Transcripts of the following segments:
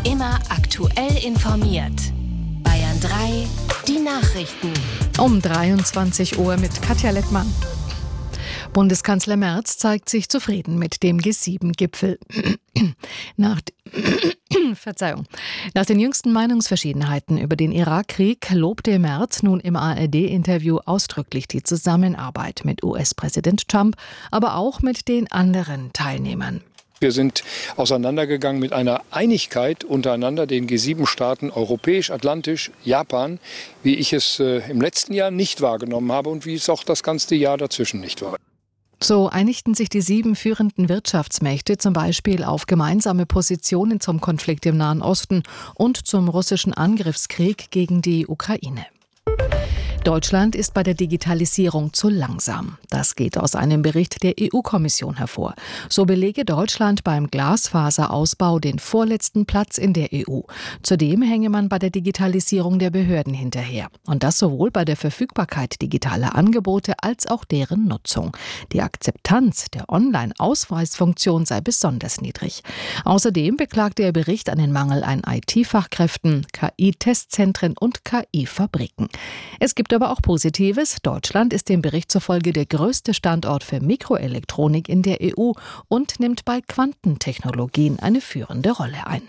Immer aktuell informiert. Bayern 3, die Nachrichten. Um 23 Uhr mit Katja Lettmann. Bundeskanzler Merz zeigt sich zufrieden mit dem G7-Gipfel. Nach den jüngsten Meinungsverschiedenheiten über den Irakkrieg lobte Merz nun im ARD-Interview ausdrücklich die Zusammenarbeit mit US-Präsident Trump, aber auch mit den anderen Teilnehmern. Wir sind auseinandergegangen mit einer Einigkeit untereinander, den G7-Staaten, europäisch, atlantisch, Japan, wie ich es im letzten Jahr nicht wahrgenommen habe und wie es auch das ganze Jahr dazwischen nicht war. So einigten sich die 7 führenden Wirtschaftsmächte zum Beispiel auf gemeinsame Positionen zum Konflikt im Nahen Osten und zum russischen Angriffskrieg gegen die Ukraine. Deutschland ist bei der Digitalisierung zu langsam. Das geht aus einem Bericht der EU-Kommission hervor. So belege Deutschland beim Glasfaserausbau den vorletzten Platz in der EU. Zudem hänge man bei der Digitalisierung der Behörden hinterher. Und das sowohl bei der Verfügbarkeit digitaler Angebote als auch deren Nutzung. Die Akzeptanz der Online-Ausweisfunktion sei besonders niedrig. Außerdem beklagt der Bericht einen Mangel an IT-Fachkräften, KI-Testzentren und KI-Fabriken. Es gibt aber auch Positives. Deutschland ist dem Bericht zufolge der größte Standort für Mikroelektronik in der EU und nimmt bei Quantentechnologien eine führende Rolle ein.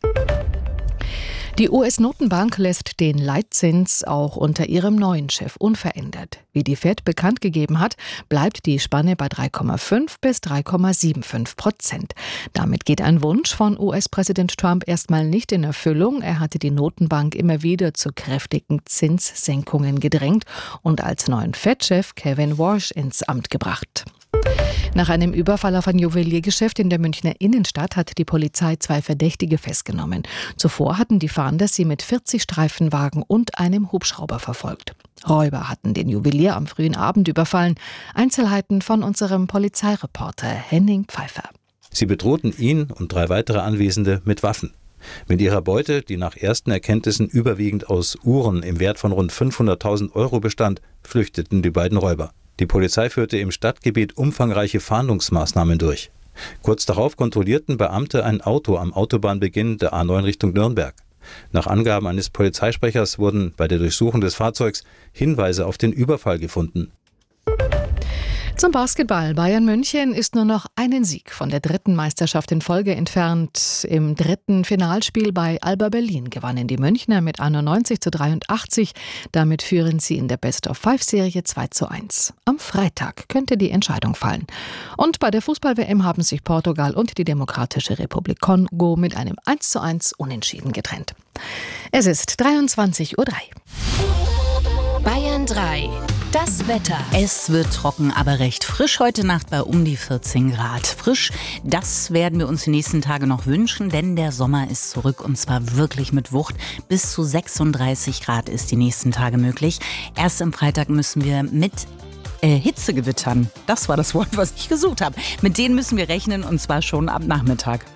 Die US-Notenbank lässt den Leitzins auch unter ihrem neuen Chef unverändert. Wie die Fed bekannt gegeben hat, bleibt die Spanne bei 3,5 bis 3,75%. Damit geht ein Wunsch von US-Präsident Trump erstmal nicht in Erfüllung. Er hatte die Notenbank immer wieder zu kräftigen Zinssenkungen gedrängt und als neuen Fed-Chef Kevin Warsh ins Amt gebracht. Nach einem Überfall auf ein Juweliergeschäft in der Münchner Innenstadt hat die Polizei 2 Verdächtige festgenommen. Zuvor hatten die Fahnder sie mit 40 Streifenwagen und einem Hubschrauber verfolgt. Räuber hatten den Juwelier am frühen Abend überfallen. Einzelheiten von unserem Polizeireporter Henning Pfeiffer. Sie bedrohten ihn und 3 weitere Anwesende mit Waffen. Mit ihrer Beute, die nach ersten Erkenntnissen überwiegend aus Uhren im Wert von rund 500.000 € bestand, flüchteten die beiden Räuber. Die Polizei führte im Stadtgebiet umfangreiche Fahndungsmaßnahmen durch. Kurz darauf kontrollierten Beamte ein Auto am Autobahnbeginn der A9 Richtung Nürnberg. Nach Angaben eines Polizeisprechers wurden bei der Durchsuchung des Fahrzeugs Hinweise auf den Überfall gefunden. Zum Basketball. Bayern München ist nur noch einen Sieg von der 3. Meisterschaft in Folge entfernt. Im 3. Finalspiel bei Alba Berlin gewannen die Münchner mit 91:83. Damit führen sie in der Best-of-5-Serie 2:1. Am Freitag könnte die Entscheidung fallen. Und bei der Fußball-WM haben sich Portugal und die Demokratische Republik Kongo mit einem 1:1 Unentschieden getrennt. Es ist 23:03 Uhr. Bayern 3. Das Wetter. Es wird trocken, aber recht frisch heute Nacht bei um die 14 Grad. Frisch, das werden wir uns die nächsten Tage noch wünschen, denn der Sommer ist zurück und zwar wirklich mit Wucht. Bis zu 36 Grad ist die nächsten Tage möglich. Erst am Freitag müssen wir mit Hitzegewittern, das war das Wort, was ich gesucht habe. Mit denen müssen wir rechnen und zwar schon ab Nachmittag.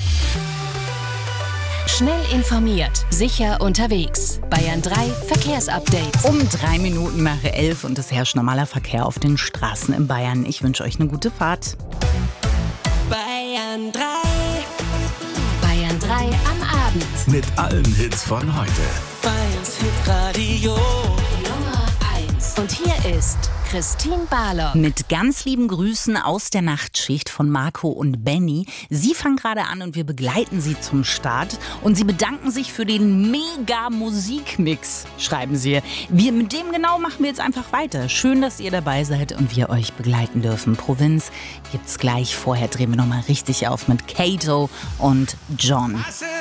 Schnell informiert, sicher unterwegs. Bayern 3 Verkehrsupdate. Um 3 Minuten nach 11 und es herrscht normaler Verkehr auf den Straßen in Bayern. Ich wünsche euch eine gute Fahrt. Bayern 3. Bayern 3 am Abend. Mit allen Hits von heute. Bayerns Hitradio Nummer 1. Und hier ist Christine Barlock. Mit ganz lieben Grüßen aus der Nachtschicht von Marco und Benny. Sie fangen gerade an und wir begleiten sie zum Start. Und sie bedanken sich für den Mega-Musikmix, schreiben sie. Mit dem genau machen wir jetzt einfach weiter. Schön, dass ihr dabei seid und wir euch begleiten dürfen. Provinz gibt's gleich. Vorher drehen wir nochmal richtig auf mit Kato und John.